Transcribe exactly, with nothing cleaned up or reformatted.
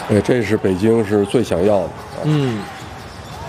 哎，这是北京是最想要的。 嗯，